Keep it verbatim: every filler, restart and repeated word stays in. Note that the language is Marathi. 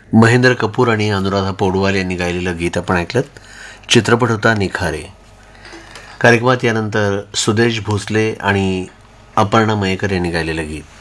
महेंद्र कपूर आणि अनुराधा पौडवाल यांनी गायलेलं गीत आपण ऐकलं. चित्रपट होता निखारे. कार्यक्रमात यानंतर सुदेश भोसले आणि अपर्णा मयेकर यांनी गायलेलं गीत.